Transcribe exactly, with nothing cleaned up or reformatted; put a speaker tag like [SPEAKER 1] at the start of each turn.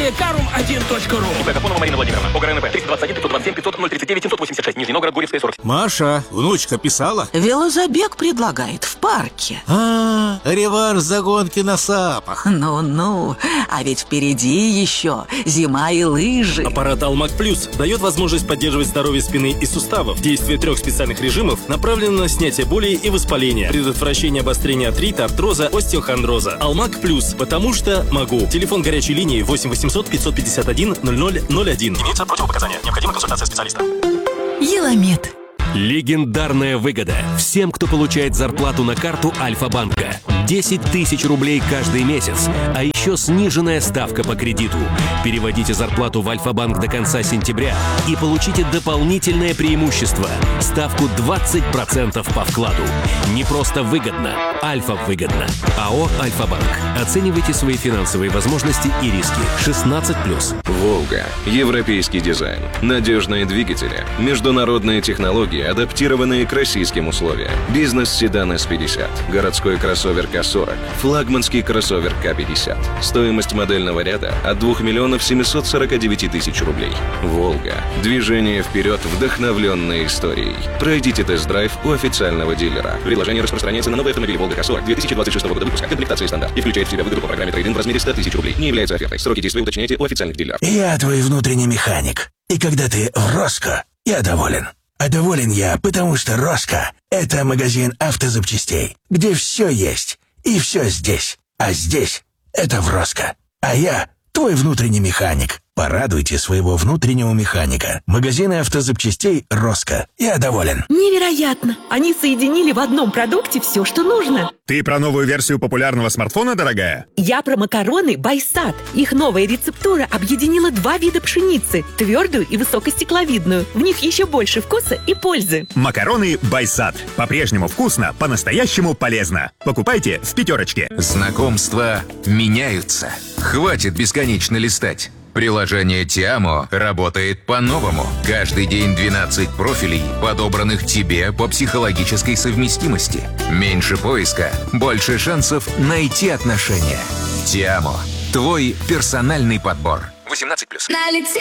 [SPEAKER 1] Компания карум один точка ру.
[SPEAKER 2] ИП Капонова Марина Владимировна. ОГРНП триста двадцать один пятьсот двадцать семь пятьсот ноль тридцать девять семьсот восемьдесят шесть. Нижний Новгород, Гурьевская, сорок.
[SPEAKER 3] Маша, внучка писала?
[SPEAKER 4] Велозабег предлагает в парке.
[SPEAKER 3] А, реванш за гонки на сапах.
[SPEAKER 4] Ну-ну, а ведь впереди еще зима и лыжи.
[SPEAKER 5] Аппарат Алмак Плюс дает возможность поддерживать здоровье спины и суставов. Действие трех специальных режимов направлено на снятие боли и воспаления, предотвращение обострения артрита, артроза, остеохондроза. Алмак Плюс, потому что могу. Телефон горячей линии восемь восемьсот пятьсот пятьдесят один ноль ноль ноль один. Имеются противопоказания. Необходима консультация специалиста.
[SPEAKER 4] Еламед.
[SPEAKER 6] Легендарная выгода всем, кто получает зарплату на карту Альфа-банка. десять тысяч рублей каждый месяц, а еще сниженная ставка по кредиту. Переводите зарплату в Альфа-банк до конца сентября и получите дополнительное преимущество – ставку двадцать процентов по вкладу. Не просто выгодно, Альфа-выгодно. АО «Альфа-банк». Оценивайте свои финансовые возможности и риски. шестнадцать плюс.
[SPEAKER 7] «Волга». Европейский дизайн. Надежные двигатели. Международные технологии, адаптированные к российским условиям. Бизнес-седан эс пятьдесят. Городской кроссовер ка сорок. Флагманский кроссовер ка пятьдесят. Стоимость модельного ряда от двух миллионов семьсот сорок девять тысяч рублей. «Волга». Движение вперед, вдохновленное историей. Пройдите тест-драйв у официального дилера. Предложение распространяется на новые автомобили «Волга» ка сорок две тысячи двадцать шестого года выпуска. Комплектация стандарт. И включает в себя выгоду по программе трейд-ин в размере сто тысяч рублей. Не является офертой. Сроки действия уточняйте у официальных дилеров.
[SPEAKER 8] Я твой внутренний механик. И когда ты в Роско, я доволен. А доволен я, потому что Роско – это магазин автозапчастей, где все есть и все здесь. А здесь – это в Роско. А я – твой внутренний механик. Порадуйте своего внутреннего механика. Магазины автозапчастей «Роско». Я доволен.
[SPEAKER 9] Невероятно! Они соединили в одном продукте все, что нужно.
[SPEAKER 10] Ты про новую версию популярного смартфона, дорогая?
[SPEAKER 9] Я про макароны Байсад. Их новая рецептура объединила два вида пшеницы – твердую и высокостекловидную. В них еще больше вкуса и пользы.
[SPEAKER 10] Макароны Байсад. По-прежнему вкусно, по-настоящему полезно. Покупайте в пятерочке.
[SPEAKER 11] Знакомства меняются. Хватит бесконечно листать. Приложение Тиамо работает по-новому. Каждый день двенадцать профилей, подобранных тебе по психологической совместимости. Меньше поиска, больше шансов найти отношения. Тиамо. Твой персональный подбор.
[SPEAKER 12] восемнадцать плюс. Налети